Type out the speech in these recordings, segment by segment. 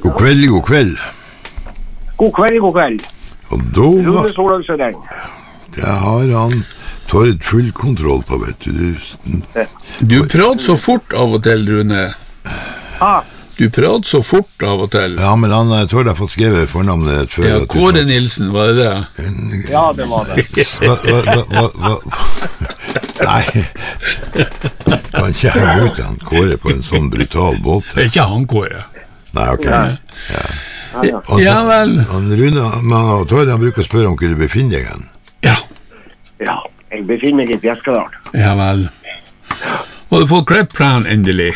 God kveld, god kveld. God kveld, god kveld. Og da Rune Solhagsøren. det har han Tord full kontroll på, vet du. Du prater så fort av og til, Rune. Du prater så fort av og til. Ja, men Tord har fått skrevet fornavnet før. Ja, Kåre Nilsen, var det det? Ja, det var det. Hva? Nei, kan ikke henge ut han Kåre på en sånn brutal båt. Det er ikke han, Kåre. Nei, ok. Ja vel. Rune og Tord, han bruker å spørre om hvor du befinner deg hen. Ja. Ja, jeg befinner meg i Bjeskadal. Ja vel. Og du får Kleppland endelig.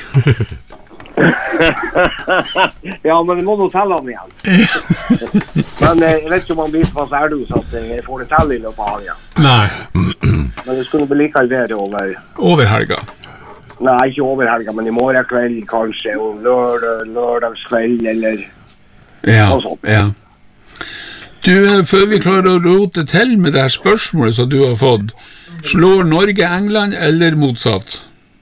Ja, men jeg må nå telle han igjen. Men jeg vet ikke om han blir såpass ærlig at jeg får det telle i løpet av igjen. Nei. Men det skulle bli like bedre over helga. Nei, ikke over helga, men i morgen kveld kanskje, og lørdagskveld, eller noe sånt. Ja. Du, før vi klarer å rote til med det her spørsmålet som du har fått, slår Norge England eller motsatt?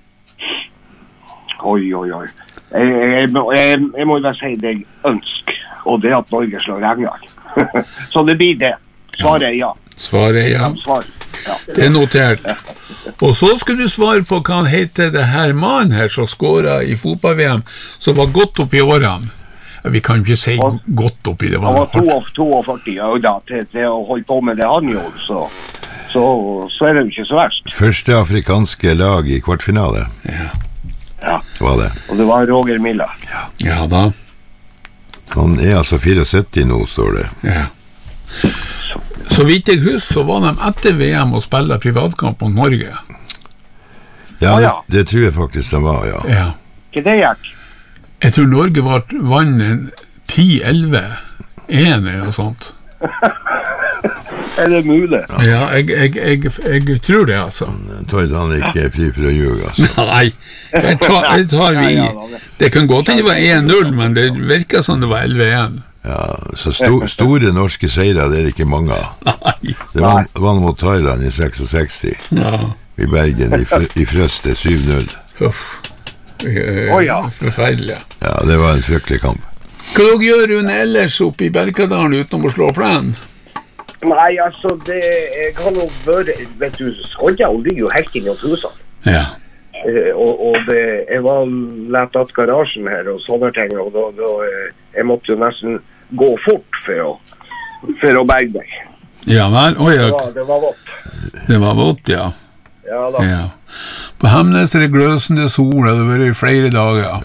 Oi. Jeg må jo bare si det jeg ønsker, og det at Norge slår England. Så det blir det. Svaret er ja. Svaret er ja. Det er notert. Og så skal du svare på hva han heter det her mannen her som skåret i fotball-VM, som var godt opp i årene. Vi kan ikke si godt oppi det. Han var 42 da, til å holde på med det han gjorde, så er det jo ikke så verst. Første afrikanske lag i kvartfinale. Ja. Var det. Og det var Roger Milla. Ja da. Han er altså 74 nå, står det. Ja. Så vidt jeg husker, så var de etter VM å spille privatkamp mot Norge. Ja, det tror jeg faktisk de var, ja. Ikke det gikk? Jeg tror Norge vann 10-11-1 eller noe sånt. Er det mulig? Ja, jeg tror det, altså. Tord, han er ikke fri for å ljuge, altså. Nei, jeg tar vi. Det kan gå til det var 1-0, men det virker som det var 11-1. Ja, så store norske seirer, det er ikke mange av. Nei. Det var mot Thailand i 66. Ja. I Bergen, i Frøste, 7-0. Huff. Forferdelig. Ja, det var en fryktelig kamp. Hva gjør hun ellers oppe i Berkadalen utenom å slå plen? Nei, altså, det kan jo være, vet du, Skodja, hun ligger jo helt inn i husene. Ja. Og jeg var lett at garasjen her og sånne ting, og da jeg måtte jo nesten gå fort for å berge meg. Ja vel, det var vått. Det var vått, ja. Ja da. Ja. På Hemnes er det gløsende sol, det har vært i flere dager.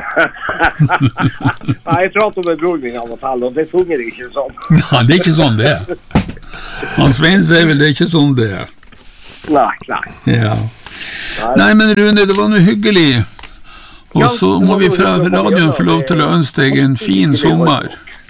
Nei, jeg prater med broren min av og til, og det fungerer ikke sånn. Nei, det er ikke sånn det er. Han Svein sier vel det er ikke sånn det er. Nei. Ja. Nei, men Rune, det var noe hyggelig. Og så må vi fra radioen få lov til å ønske deg en fin sommer.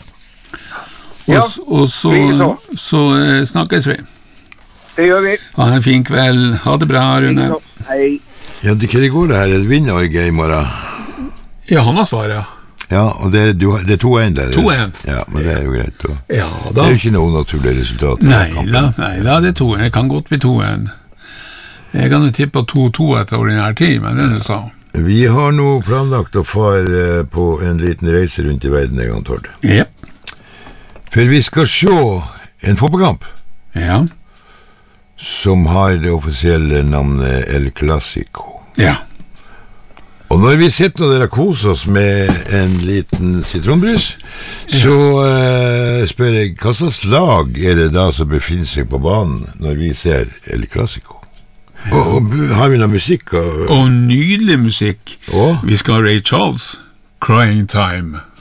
Og så snakkes vi. Det gjør vi. Ha en fin kveld. Ha det bra, Rune. Hei. Ja, det går det her. Det vinner Norge i morgen. Ja, han har svaret, ja. Ja, og det er 2-1 der. 2-1. Ja, men det er jo greit. Ja, da. Det er jo ikke noe naturlig resultat. Nei da, det er 2-1. Jeg kan godt bli 2-1. Jeg kan jo tippe 2-2 etter ordinær tid, men det er det så. Vi har nå planlagt å fare på en liten reise rundt i verden en gang, Tord. Ja. For vi skal se en fotballkamp. Ja. Som har det offisielle navnet El Clasico. Ja. Og når vi sitter og koser oss med en liten sitronbrus, så spør jeg, hva slags lag er det da som befinner seg på banen når vi ser El Clasico? Og har vi noe musikk? Og nydelig musikk. Vi skal ha Ray Charles, Crying Time.